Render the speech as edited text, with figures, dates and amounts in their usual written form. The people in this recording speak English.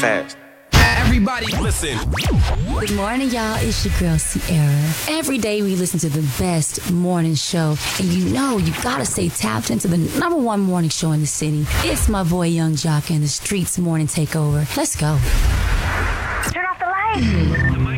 fast. Everybody listen. Good morning, y'all. It's your girl, Sierra. Every day we listen to the best morning show. And you know you gotta stay tapped into the #1 morning show in the city. It's my boy, Yung Joc, and the Streetz Morning Takeover. Let's go. Turn off the lights.